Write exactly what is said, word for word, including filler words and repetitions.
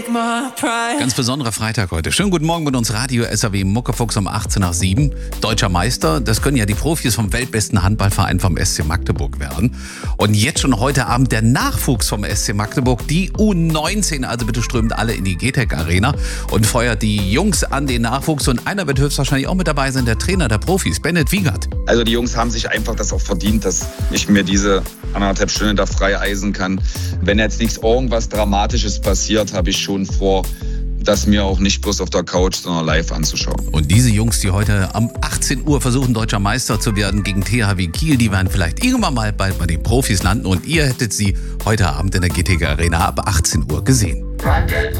Ganz besonderer Freitag heute. Schönen guten Morgen mit uns Radio S A W Muckefuchs um achtzehn nach sieben. Deutscher Meister, das können ja die Profis vom weltbesten Handballverein vom S C Magdeburg werden. Und jetzt schon heute Abend der Nachwuchs vom S C Magdeburg, die U neunzehn. Also bitte strömt alle in die G T E C Arena und feuert die Jungs an den Nachwuchs. Und einer wird höchstwahrscheinlich auch mit dabei sein, der Trainer der Profis, Bennett Wiegert. Also die Jungs haben sich einfach das auch verdient, dass ich mir diese anderthalb Stunden da frei eisen kann. Wenn jetzt nichts irgendwas Dramatisches passiert, habe ich schon vor, das mir auch nicht bloß auf der Couch, sondern live anzuschauen. Und diese Jungs, die heute um achtzehn Uhr versuchen, deutscher Meister zu werden gegen T H W Kiel, die werden vielleicht irgendwann mal bald bei den Profis landen. Und ihr hättet sie heute Abend in der G T E C Arena ab achtzehn Uhr gesehen.